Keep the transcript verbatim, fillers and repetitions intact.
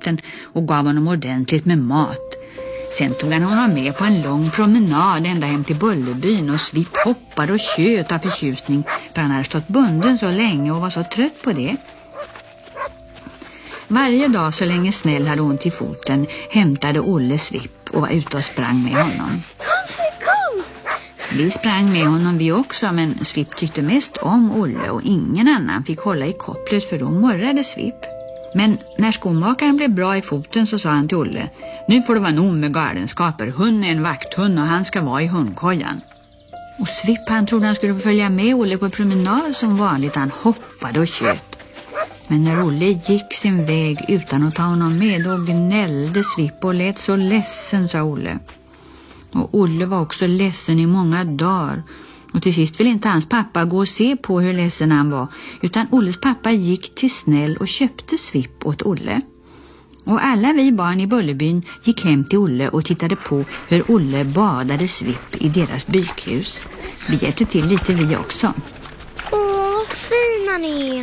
foten och gav honom ordentligt med mat. Sen tog han honom med på en lång promenad ända hem till Bullerbyn och Svipp hoppade och tjöt av förtjusning för han hade stått bunden så länge och var så trött på det. Varje dag så länge Snäll hade ont i foten hämtade Olle Svipp och var ute och sprang med honom. Kom, Svipp, kom! Vi sprang med honom vi också, men Svipp tyckte mest om Olle och ingen annan fick hålla i kopplet för då morrade Svipp. Men när skomakaren blev bra i foten så sa han till Olle: nu får det vara nog med galenskaper, hund är en vakthund och han ska vara i hundkojan. Och Svipp han trodde han skulle få följa med Olle på promenad som vanligt, han hoppade och tjöt. Men när Olle gick sin väg utan att ta honom med då gnällde Svipp och lät så ledsen, sa Olle. Och Olle var också ledsen i många dagar. Och till sist ville inte hans pappa gå och se på hur ledsen han var, utan Olles pappa gick till Snäll och köpte Svipp åt Olle. Och alla vi barn i Bullerbyn gick hem till Olle och tittade på hur Olle badade Svipp i deras bykhus. Vi hjälpte till lite vi också. Åh, fina ni!